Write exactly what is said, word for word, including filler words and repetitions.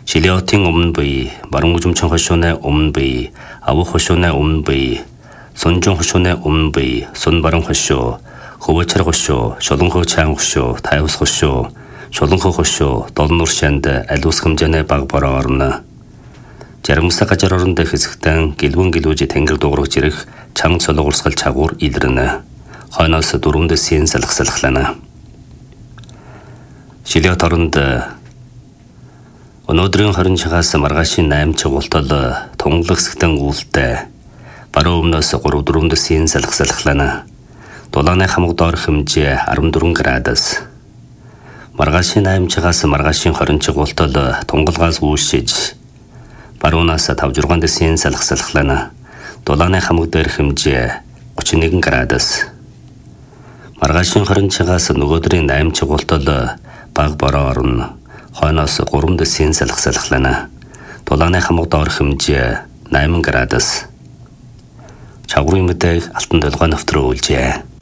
Жилиотын өмнө буй, баруун үзмчин хошууны өмнө буй, авах хошууны өмнө буй, сунжун хошууны өмнө буй, сун баруун хошуу, хөвөчөр хошуу, шолонхоо чаан хошуу, тайвс хошуу, шолонхоо хошуу, долон уршаанд алиус хэмжээний баг бороо орно. Жаргамсаа гажар орон дэх хэсэгтэн гэлвэн гэлүүжи тэнгэр дуурах жирэх чанга цолог урсгал чагуур илэрнэ. Хойноос дөрвөн дэсийн салах салхлана. Жилиот оронд өнөөдрийн хорин цагаас маргаашийн найм чагуултал тунгалаг хэсэгтэн үүлтэй баруун өмнөөс гурав дөрвөн дэсийн салах салхлана. Дулааны хамаг доор хэмжээ арван дөрвөн градус. Маргаашийн найм цагаас маргаашийн хорин чагуултал тунгалгаас үүсэж баруунаас тав зургаан дэсийн салах салхлана. Дулааны хамаг дээр хэмжээ гучин нэгэн градус. Маргаашийн хорин цагаас нөгөөдрийн найм чагуултал баг бороо орно. Хойноос гурван дэсийн салах салхлана. Дулааны хамаг доор хэмжээ найман градус. Чагуурын мэдээг Алтан толгой навтруу үлжээ.